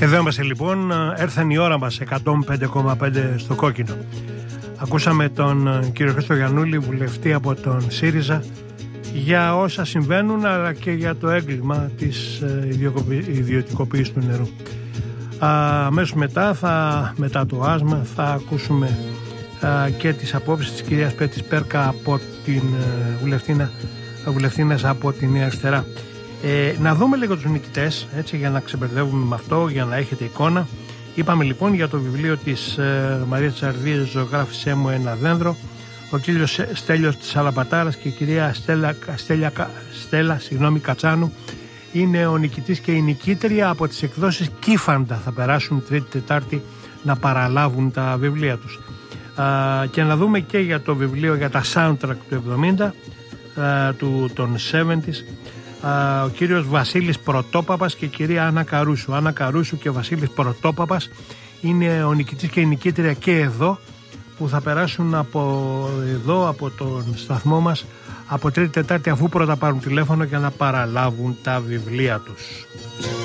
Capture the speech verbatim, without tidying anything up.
Εδώ είμαστε λοιπόν, έρθαν η ώρα μας, εκατόν πέντε κόμμα πέντε στο κόκκινο. Ακούσαμε τον κύριο Χρήστο Γιαννούλη, βουλευτή από τον ΣΥΡΙΖΑ, για όσα συμβαίνουν αλλά και για το έγκλημα της ιδιωτικοποίησης του νερού. Αμέσως μετά, θα, μετά το άσμα, θα ακούσουμε α, και τις απόψεις της κυρίας Πέτης Πέρκα από την βουλευτήνα, βουλευτήνας από τη Νέα Αριστερά. Ε, να δούμε λίγο τους νικητές, έτσι, για να ξεμπερδεύουμε με αυτό, για να έχετε εικόνα. Είπαμε λοιπόν για το βιβλίο της ε, Μαρίας Τσαρδίας, «Ζωγράφησέ μου ένα δέντρο», ο κύριος Στέλιος της Αλαμπατάρας και η κυρία Στέλλα, Στέλλα, Στέλλα συγγνώμη, Κατσάνου είναι ο νικητής και η νικήτρια από τις εκδόσεις Κύφαντα. Θα περάσουν Τρίτη Τετάρτη να παραλάβουν τα βιβλία τους. Α, και να δούμε και για το βιβλίο για τα soundtrack του εβδομήντα, α, του, των εβδομήντα, ο κύριος Βασίλης Πρωτόπαπας και η κυρία Άννα Καρούσου. Άννα Καρούσου και ο Βασίλης Πρωτόπαπας είναι ο νικητής και η νικήτρια και εδώ, που θα περάσουν από εδώ, από τον σταθμό μας, από Τρίτη Τετάρτη, αφού πρώτα πάρουν τηλέφωνο για να παραλάβουν τα βιβλία τους.